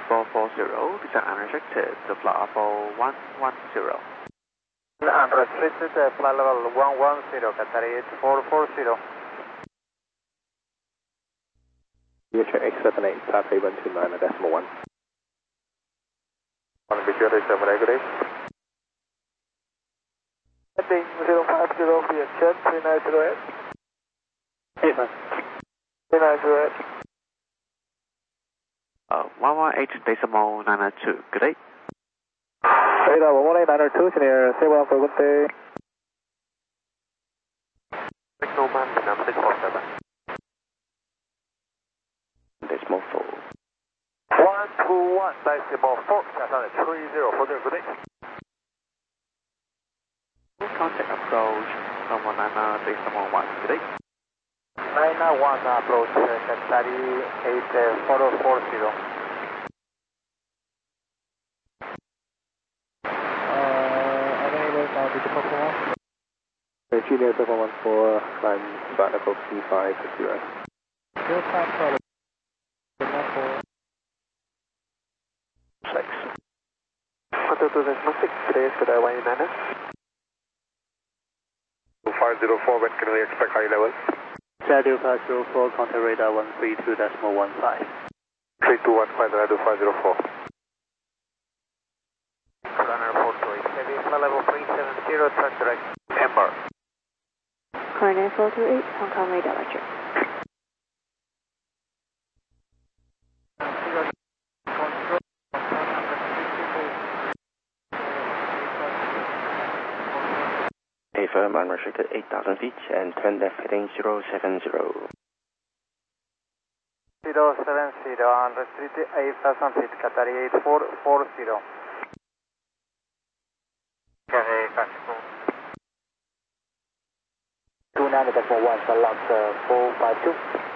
440, descent unrestricted to flight level 110. Unrestricted, flight level 110, Qatar 8440. Future X78, Taipei 129.1. On Victoria 7, good day. Heading 050 via jet 3908. 3908. 118.902, good day. Radar 118.902, Senior, say one for good day. Signal man, number 647. Decimal 4. 121.4, Qatar 30 for good day. Contact approach 119.1, good day. 991 approach, Qatar 8440. Available now to the performance. Junior 714, climb Barnacle C5 to US. Your time follow. 6. Hotel 2.6, today is good, 189. 504, when can we expect high level? Shadow 504, contact radar 132.15. 3215, Shadow 504. Runner 428, heavy flight level 370, turn direct, Ember. Corner 428, Hong Kong radar lecture. Affirm unrestricted 8,000 feet and turn left heading 070. 070, unrestricted 8,000 feet, Qatar 8440. Okay, Mexico. 29.1, select 452.